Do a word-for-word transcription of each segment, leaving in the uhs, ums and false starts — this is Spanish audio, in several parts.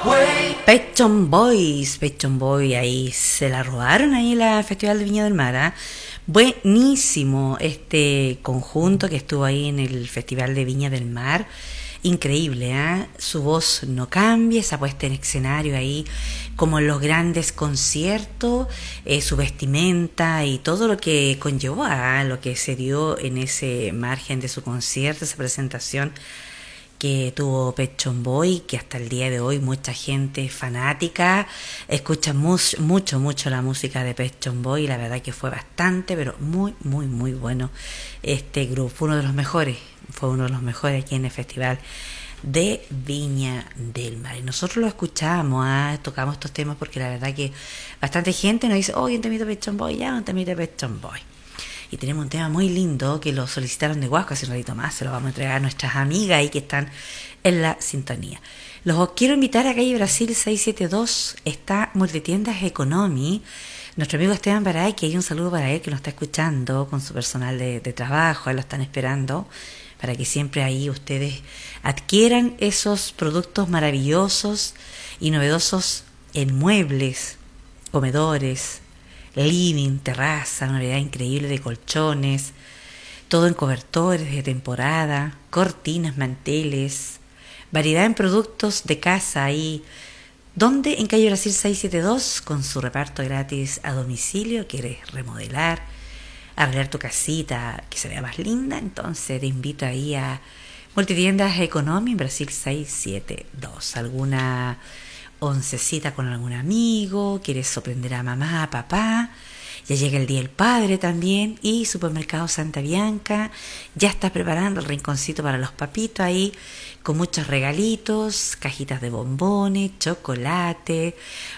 Pet Shop Boys, Pet Shop Boys, ahí se la robaron ahí en el Festival de Viña del Mar, ¿eh? Buenísimo este conjunto que estuvo ahí en el Festival de Viña del Mar. Increíble, ¿eh? Su voz no cambia, esa puesta en escenario ahí, como en los grandes conciertos, eh, su vestimenta y todo lo que conllevó a lo que se dio en ese margen de su concierto, esa presentación que tuvo Pet Shop Boys, que hasta el día de hoy mucha gente fanática escucha mucho, mucho, mucho la música de Pet Shop Boys, y la verdad que fue bastante, pero muy, muy, muy bueno este grupo, fue uno de los mejores, fue uno de los mejores aquí en el Festival de Viña del Mar. Y nosotros lo escuchamos, ¿eh? Tocamos estos temas porque la verdad que bastante gente nos dice, oye, un temito de Pet Shop Boys, ya, un temito de Pet Shop Boys. Y tenemos un tema muy lindo que lo solicitaron de Huasco hace un ratito más, se lo vamos a entregar a nuestras amigas ahí que están en la sintonía. Los quiero invitar a Calle Brasil seiscientos setenta y dos, está Multitiendas Economy. Nuestro amigo Esteban Baray, que hay un saludo para él que nos está escuchando con su personal de, de trabajo, ahí lo están esperando, para que siempre ahí ustedes adquieran esos productos maravillosos y novedosos en muebles, comedores, living, terraza, una variedad increíble de colchones, todo en cobertores de temporada, cortinas, manteles, variedad en productos de casa ahí. ¿Dónde? En Calle Brasil seiscientos setenta y dos, con su reparto gratis a domicilio. ¿Quieres remodelar, arreglar tu casita, que se vea más linda? Entonces te invito ahí a Multitiendas Economy en Brasil seiscientos setenta y dos. ¿Alguna oncecita con algún amigo? ¿Quieres sorprender a mamá, a papá? Ya llega el Día del Padre también. Y Supermercado Santa Bianca ya está preparando el rinconcito para los papitos ahí, con muchos regalitos, cajitas de bombones, chocolate,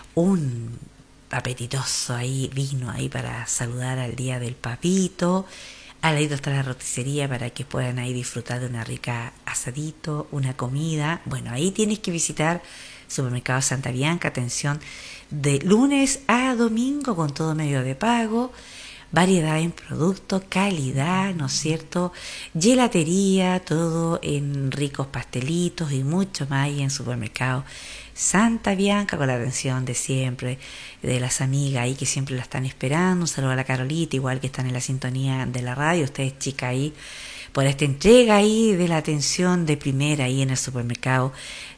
un apetitoso ahí vino ahí para saludar al Día del Papito. Al ladito está la roticería para que puedan ahí disfrutar de una rica asadito, una comida. Bueno, ahí tienes que visitar Supermercado Santa Bianca, atención de lunes a domingo con todo medio de pago, variedad en productos, calidad, ¿no es cierto? Gelatería, todo en ricos pastelitos y mucho más ahí en Supermercado Santa Bianca, con la atención de siempre de las amigas ahí que siempre la están esperando. Un saludo a la Carolita, igual que están en la sintonía de la radio, ustedes chicas ahí, por esta entrega ahí de la atención de primera ahí en el Supermercado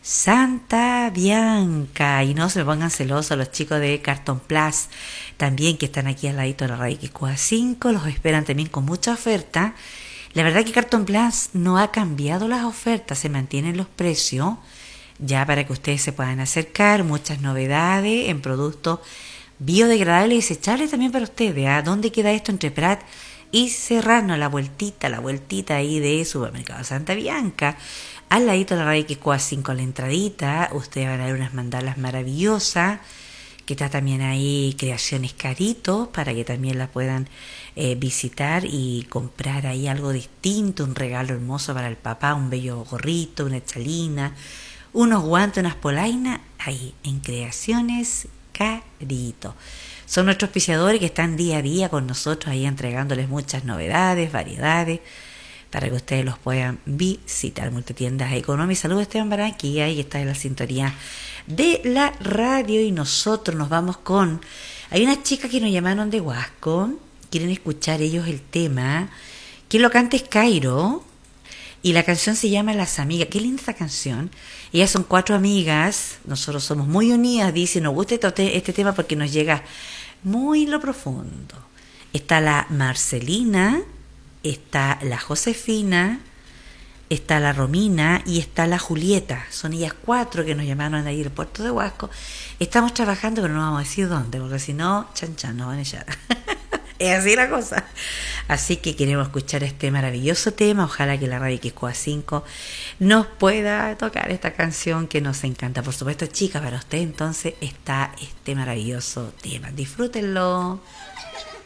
Santa Bianca. Y no se me pongan celosos los chicos de Carton Plus, también que están aquí al ladito de la radio Quicua cinco, los esperan también con mucha oferta. La verdad que Carton Plus no ha cambiado las ofertas, se mantienen los precios, ya para que ustedes se puedan acercar, muchas novedades en productos biodegradables y desechables también para ustedes. ¿Ah? ¿Dónde queda esto? Entre Prat y Serrano, la vueltita, la vueltita ahí de Supermercado Santa Bianca, al ladito de la radio Quicua cinco, la entradita, ustedes van a ver unas mandalas maravillosas, que está también ahí Creaciones Caritos, para que también la puedan eh, visitar y comprar ahí algo distinto, un regalo hermoso para el papá, un bello gorrito, una chalina, unos guantes, unas polainas, ahí en Creaciones Caritos. Son nuestros auspiciadores que están día a día con nosotros ahí entregándoles muchas novedades, variedades, para que ustedes los puedan visitar. Multitiendas Economy. Saludos, Esteban Barranqui, ahí está en la sintonía de la radio. Y nosotros nos vamos con... Hay unas chicas que nos llamaron de Huasco, quieren escuchar ellos el tema, que lo canta es Cairo, y la canción se llama Las Amigas. Qué linda esta canción. Ellas son cuatro amigas, nosotros somos muy unidas, dice, nos gusta este, este tema porque nos llega muy lo profundo. Está la Marcelina, está la Josefina, está la Romina y está la Julieta. Son ellas cuatro que nos llamaron de ahí del puerto de Huasco. Estamos trabajando, pero no vamos a decir dónde, porque si no, chan chan, nos van a echar. Es así la cosa. Así que queremos escuchar este maravilloso tema. Ojalá que la radio Quicua cinco nos pueda tocar esta canción que nos encanta. Por supuesto, chicas, para usted entonces está este maravilloso tema. Disfrútenlo.